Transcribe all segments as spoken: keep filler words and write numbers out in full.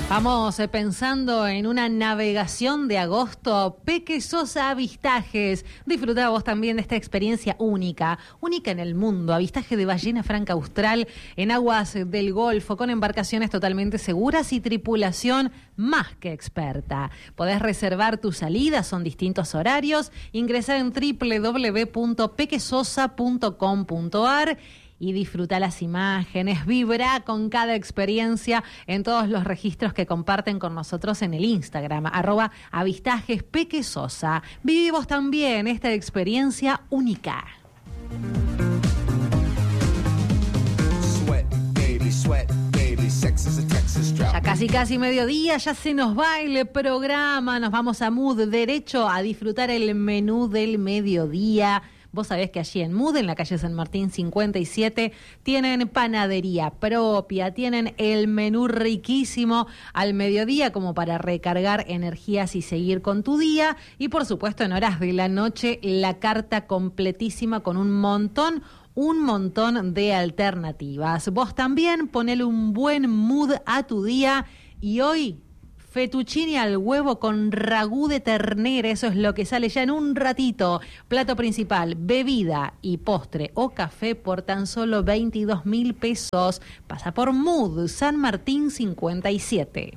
Vamos eh, pensando en una navegación de agosto. Peque Sosa Avistajes. Disfrutá vos también de esta experiencia única, única en el mundo. Avistaje de ballena franca austral en aguas del Golfo, con embarcaciones totalmente seguras y tripulación más que experta. Podés reservar tu salida, son distintos horarios. Ingresá en doble u doble u doble u punto pequesosa punto com punto a r y disfruta las imágenes, vibra con cada experiencia en todos los registros que comparten con nosotros en el Instagram, arroba avistajes pequesosa. Vivimos también esta experiencia única. Sweat, baby, sweat, baby, sex is a Texas drop. Ya casi casi mediodía, ya se nos va el programa, nos vamos a Mood derecho a disfrutar el menú del mediodía. Vos sabés que allí en Mood, en la calle San Martín cincuenta y siete, tienen panadería propia, tienen el menú riquísimo al mediodía como para recargar energías y seguir con tu día. Y por supuesto en horas de la noche la carta completísima con un montón, un montón de alternativas. Vos también ponele un buen mood a tu día y hoy fettuccine al huevo con ragú de ternera, eso es lo que sale ya en un ratito. Plato principal, bebida y postre o café por tan solo veintidós mil pesos. Pasa por Mood, San Martín cincuenta y siete.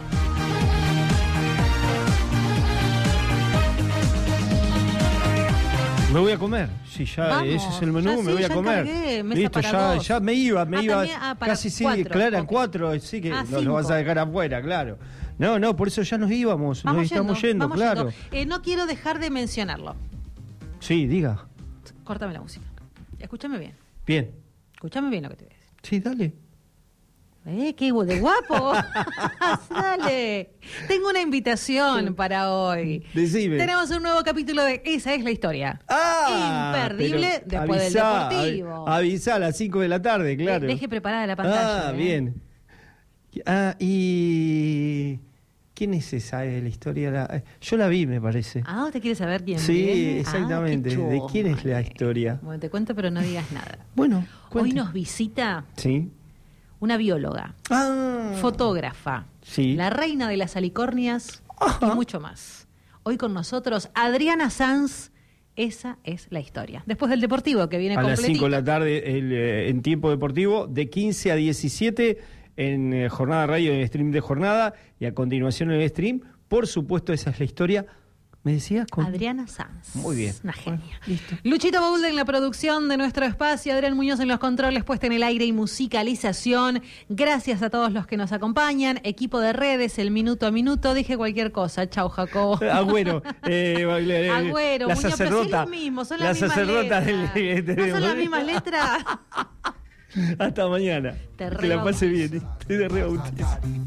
Me voy a comer, si ya Vamos, ese es el menú, sí, me voy a comer. Cargué, Listo, ya, ya me iba, me ah, iba. También, ah, casi sí, cuatro, claro, okay. cuatro, sí que ah, no lo vas a dejar afuera, claro. No, no, por eso ya nos íbamos, vamos nos yendo, estamos yendo, vamos claro. Yendo. Eh, no quiero dejar de mencionarlo. Sí, diga. Córtame la música. Escúchame bien. Bien. Escúchame bien lo que te voy a decir. Sí, dale. Eh, qué de guapo. Dale. Tengo una invitación para hoy. Decime. Tenemos un nuevo capítulo de Esa es la historia. Ah, imperdible después avisá, del Deportivo. Avisá a las cinco de la tarde, claro. Deje preparada la pantalla. Ah, ¿eh? bien. Ah, y... ¿Quién es esa de la historia? La... Yo la vi, me parece. Ah, ¿usted quiere saber quién Sí, viene? exactamente. Ah, ¿de quién es la historia? Bueno, te cuento, pero no digas nada. Bueno, cuente. Hoy nos visita Sí. una bióloga, ah, fotógrafa, sí. la reina de las alicornias Ajá. y mucho más. Hoy con nosotros, Adriana Sanz. Esa es la historia. Después del Deportivo, que viene a completito. las cinco de la tarde el, eh, en tiempo deportivo, de quince a diecisiete en eh, Jornada Radio, en el stream de Jornada, y a continuación en el stream, por supuesto, esa es la historia. ¿Me decías? Con... Adriana Sanz. Muy bien. Una genia. Bueno, listo. Luchito Baúlde en la producción de nuestro espacio, Adrián Muñoz en los controles, puesta en el aire y musicalización. Gracias a todos los que nos acompañan. Equipo de redes, el minuto a minuto. Dije cualquier cosa. Chau, Jacobo. Agüero. Eh, eh, Agüero, la Muñoz, sacerdota. pero sí lo mismo, son la las mismas sacerdota letras. Del, del, ¿No son las mismas letras? Hasta mañana. Te que la pase rebautizo. bien. Te rebautizo.